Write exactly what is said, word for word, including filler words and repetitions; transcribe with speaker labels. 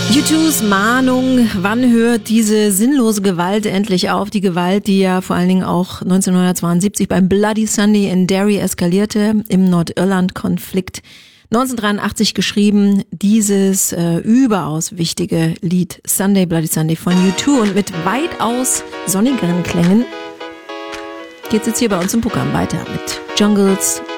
Speaker 1: U two's Mahnung, wann hört diese sinnlose Gewalt endlich auf? Die Gewalt, die ja vor allen Dingen auch neunzehnhundertzweiundsiebzig beim Bloody Sunday in Derry eskalierte, im Nordirland-Konflikt. neunzehnhundertdreiundachtzig geschrieben, dieses äh, überaus wichtige Lied Sunday, Bloody Sunday von U two. Und mit weitaus sonnigeren Klängen geht's jetzt hier bei uns im Programm weiter mit Jungles